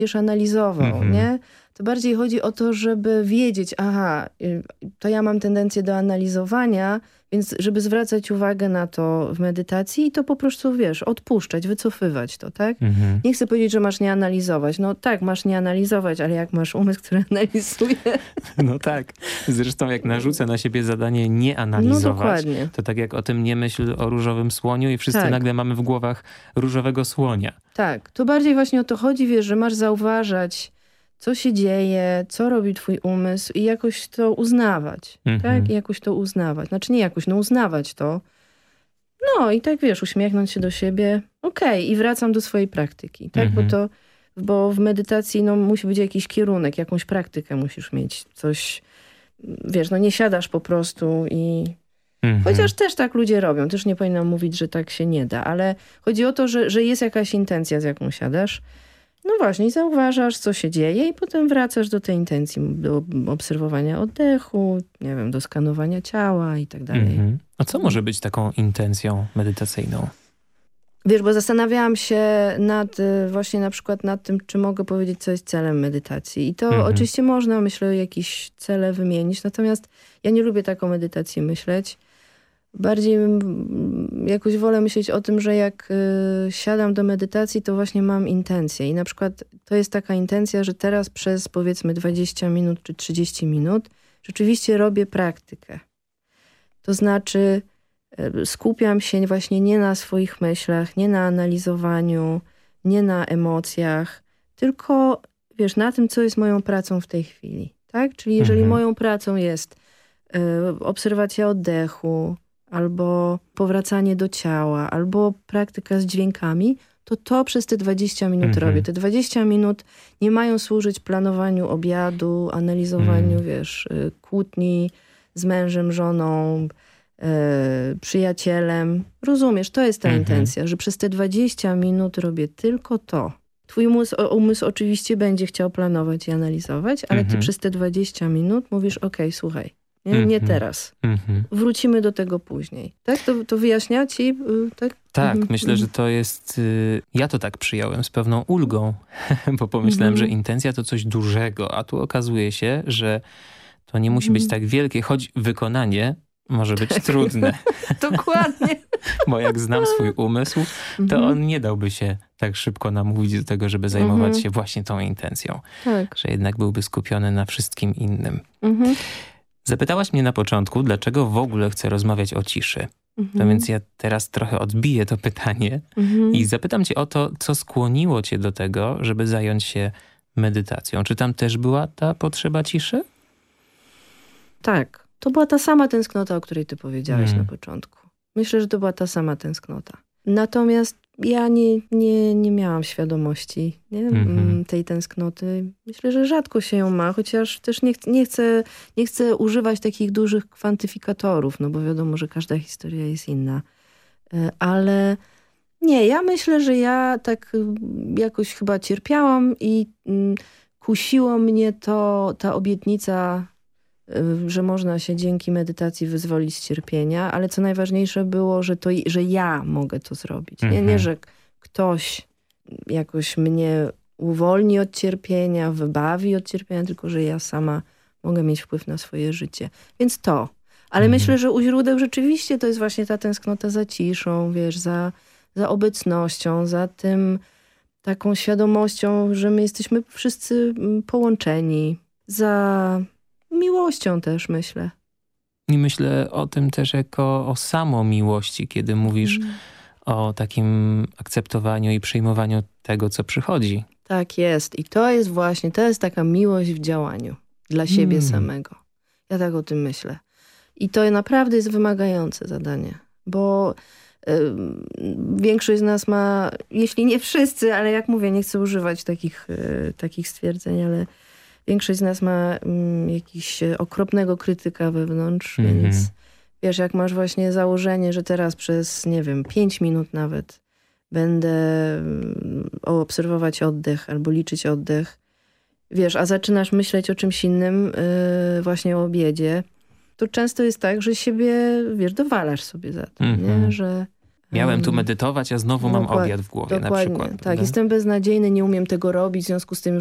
wiesz, analizował, nie? To bardziej chodzi o to, żeby wiedzieć, aha, to ja mam tendencję do analizowania, więc żeby zwracać uwagę na to w medytacji i to po prostu, wiesz, odpuszczać, wycofywać to, tak? Nie chcę powiedzieć, że masz nie analizować. No tak, masz nie analizować, ale jak masz umysł, który analizuje... No tak. Zresztą jak narzucę na siebie zadanie nie analizować, no to tak jak o tym nie myśl o różowym słoniu i wszyscy tak. nagle mamy w głowach różowego słonia. Tak, to bardziej właśnie o to chodzi, wiesz, że masz zauważać, co się dzieje, co robi twój umysł i jakoś to uznawać, tak? I jakoś to uznawać. Znaczy nie jakoś, no uznawać to. No i tak, wiesz, uśmiechnąć się do siebie. Okej, i wracam do swojej praktyki, tak? Bo w medytacji no, musi być jakiś kierunek, jakąś praktykę musisz mieć. Coś, wiesz, no nie siadasz po prostu i... Chociaż też tak ludzie robią. Też nie powinnam mówić, że tak się nie da. Ale chodzi o to, że jest jakaś intencja, z jaką siadasz. No właśnie, i zauważasz, co się dzieje i potem wracasz do tej intencji, do obserwowania oddechu, nie wiem, do skanowania ciała i tak dalej. A co może być taką intencją medytacyjną? Wiesz, bo zastanawiałam się właśnie na przykład nad tym, czy mogę powiedzieć, co jest celem medytacji. I to oczywiście można, myślę, jakieś cele wymienić. Natomiast ja nie lubię taką medytację myśleć. Bardziej jakoś wolę myśleć o tym, że jak siadam do medytacji, to właśnie mam intencję. I na przykład to jest taka intencja, że teraz przez powiedzmy 20 minut czy 30 minut rzeczywiście robię praktykę. To znaczy skupiam się właśnie nie na swoich myślach, nie na analizowaniu, nie na emocjach, tylko wiesz, na tym, co jest moją pracą w tej chwili. Tak? Czyli jeżeli moją pracą jest obserwacja oddechu, albo powracanie do ciała, albo praktyka z dźwiękami, to przez te 20 minut robię. Te 20 minut nie mają służyć planowaniu obiadu, analizowaniu, wiesz, kłótni z mężem, żoną, przyjacielem. Rozumiesz, to jest ta intencja, że przez te 20 minut robię tylko to. Twój umysł oczywiście będzie chciał planować i analizować, ale ty przez te 20 minut mówisz, okej, słuchaj, nie teraz. Wrócimy do tego później. Tak? To wyjaśnia ci? Tak, tak myślę, że to jest... Ja to tak przyjąłem z pewną ulgą, bo pomyślałem, że intencja to coś dużego, a tu okazuje się, że to nie musi być tak wielkie, choć wykonanie może być trudne. Dokładnie. Bo jak znam swój umysł, to on nie dałby się tak szybko namówić do tego, żeby zajmować się właśnie tą intencją. Tak. Że jednak byłby skupiony na wszystkim innym. Zapytałaś mnie na początku, dlaczego w ogóle chcę rozmawiać o ciszy. To więc ja teraz trochę odbiję to pytanie i zapytam cię o to, co skłoniło cię do tego, żeby zająć się medytacją. Czy tam też była ta potrzeba ciszy? Tak. To była ta sama tęsknota, o której ty powiedziałeś na początku. Myślę, że to była ta sama tęsknota. Natomiast ja nie miałam świadomości tej tęsknoty. Myślę, że rzadko się ją ma, chociaż też nie chcę używać takich dużych kwantyfikatorów, no bo wiadomo, że każda historia jest inna. Ale nie, ja myślę, że ja tak jakoś chyba cierpiałam i kusiło mnie ta obietnica, że można się dzięki medytacji wyzwolić z cierpienia, ale co najważniejsze było, że ja mogę to zrobić. Nie, że ktoś jakoś mnie uwolni od cierpienia, wybawi od cierpienia, tylko że ja sama mogę mieć wpływ na swoje życie. Więc to. Ale myślę, że u źródeł rzeczywiście to jest właśnie ta tęsknota za ciszą, wiesz, za obecnością, za tym taką świadomością, że my jesteśmy wszyscy połączeni, za miłością też, myślę. I myślę o tym też jako o samomiłości, kiedy mówisz o takim akceptowaniu i przyjmowaniu tego, co przychodzi. Tak jest. I to jest taka miłość w działaniu dla siebie samego. Ja tak o tym myślę. I to naprawdę jest wymagające zadanie, bo większość z nas ma, jeśli nie wszyscy, ale jak mówię, nie chcę używać takich stwierdzeń, ale większość z nas ma jakiś okropnego krytyka wewnątrz, więc wiesz, jak masz właśnie założenie, że teraz przez, nie wiem, 5 minut nawet będę obserwować oddech albo liczyć oddech, wiesz, a zaczynasz myśleć o czymś innym, właśnie o obiedzie, to często jest tak, że siebie, wiesz, dowalasz sobie za to, nie? Że Miałem tu medytować, a znowu mam obiad w głowie na przykład. Tak, jestem beznadziejny, nie umiem tego robić, w związku z tym